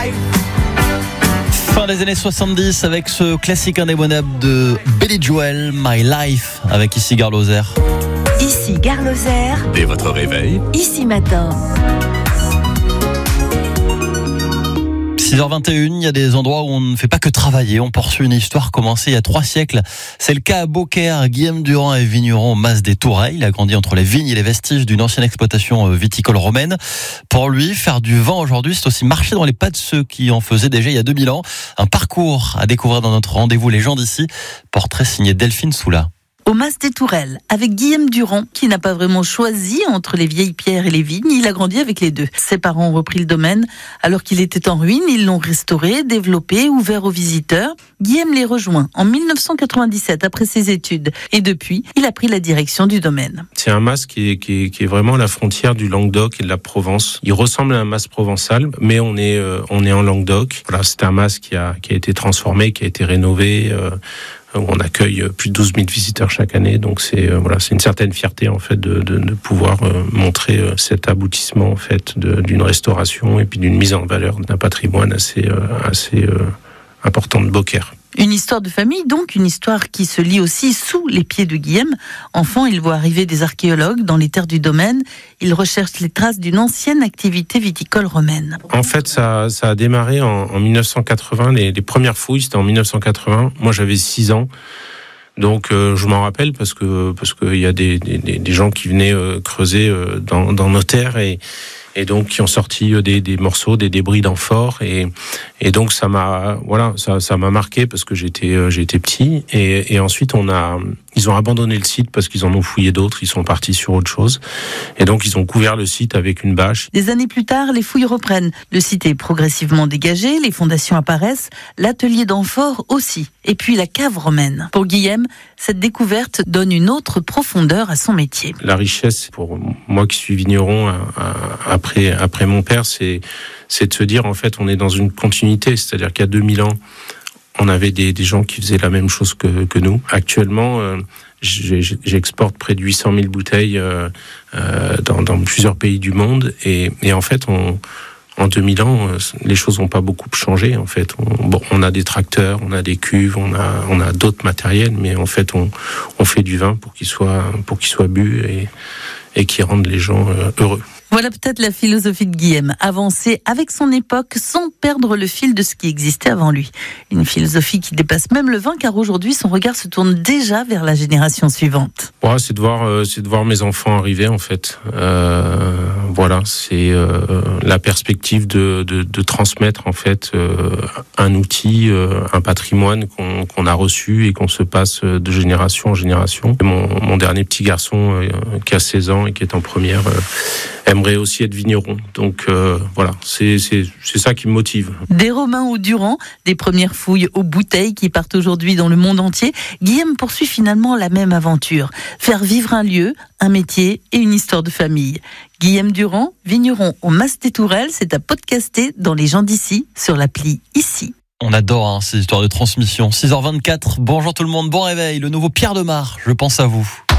Fin des années 70 avec ce classique indémodable de Billy Joel, My Life, avec ici Gare Lozère. Ici Gare Lozère. Et votre réveil? Ici Matin. 6h21, il y a des endroits où on ne fait pas que travailler, on poursuit une histoire commencée il y a 3 siècles. C'est le cas à Beaucaire. Guillaume Durand est vigneron au Mas des Tourelles. Il a grandi entre les vignes et les vestiges d'une ancienne exploitation viticole romaine. Pour lui, faire du vin aujourd'hui, c'est aussi marcher dans les pas de ceux qui en faisaient déjà il y a 2000 ans. Un parcours à découvrir dans notre rendez-vous Les gens d'ici. Portrait signé Delphine Soula. Au Mas des Tourelles, avec Guillaume Durand, qui n'a pas vraiment choisi entre les vieilles pierres et les vignes, il a grandi avec les deux. Ses parents ont repris le domaine. Alors qu'il était en ruine, ils l'ont restauré, développé, ouvert aux visiteurs. Guillaume les rejoint en 1997 après ses études. Et depuis, il a pris la direction du domaine. C'est un mas qui est vraiment à la frontière du Languedoc et de la Provence. Il ressemble à un mas provençal, mais on est en Languedoc. Voilà, c'est un mas qui a été transformé, qui a été rénové. On accueille plus de 12 000 visiteurs chaque année, donc c'est une certaine fierté en fait de pouvoir montrer cet aboutissement en fait d'une restauration et puis d'une mise en valeur d'un patrimoine assez important de Beaucaire. Une histoire de famille, donc une histoire qui se lit aussi sous les pieds de Guillaume. Enfant, il voit arriver des archéologues dans les terres du domaine. Il recherche les traces d'une ancienne activité viticole romaine. En fait, ça a démarré en 1980. Les premières fouilles, c'était en 1980. Moi, j'avais 6 ans. Donc, je m'en rappelle parce que il y a des gens qui venaient creuser dans nos terres et donc qui ont sorti des morceaux, des débris d'amphores et donc ça m'a marqué parce que j'étais petit et ensuite ils ont abandonné le site parce qu'ils en ont fouillé d'autres, ils sont partis sur autre chose et donc ils ont couvert le site avec une bâche. Des années plus tard, les fouilles reprennent. Le site est progressivement dégagé, les fondations apparaissent, l'atelier d'amphores aussi et puis la cave romaine. Pour Guillaume, cette découverte donne une autre profondeur à son métier. La richesse pour moi qui suis vigneron après mon père, c'est de se dire en fait on est dans une continuité, c'est-à-dire qu'il y a 2000 ans, on avait des gens qui faisaient la même chose que nous. Actuellement, j'exporte près de 800 000 bouteilles dans plusieurs pays du monde et en fait en 2000 ans, les choses n'ont pas beaucoup changé. En fait, on a des tracteurs, on a des cuves, on a d'autres matériels, mais en fait, on fait du vin pour qu'il soit bu et qui rende les gens heureux. Voilà peut-être la philosophie de Guillaume, avancer avec son époque sans perdre le fil de ce qui existait avant lui. Une philosophie qui dépasse même le vin, car aujourd'hui son regard se tourne déjà vers la génération suivante. Ouais, c'est de voir mes enfants arriver en fait. C'est la perspective de transmettre en fait un outil, un patrimoine qu'on a reçu et qu'on se passe de génération en génération. Mon dernier petit garçon qui a 16 ans et qui est en première aimerait aussi être vigneron. Donc c'est ça qui me motive. Des Romains au Durand, des premières fouilles aux bouteilles qui partent aujourd'hui dans le monde entier, Guillaume poursuit finalement la même aventure. Faire vivre un lieu, un métier et une histoire de famille. Guillaume Durand, vigneron au Mas des Tourelles, c'est à podcaster dans Les gens d'ici sur l'appli Ici. On adore ces histoires de transmission. 6h24, bonjour tout le monde, bon réveil. Le nouveau Pierre Demar, je pense à vous.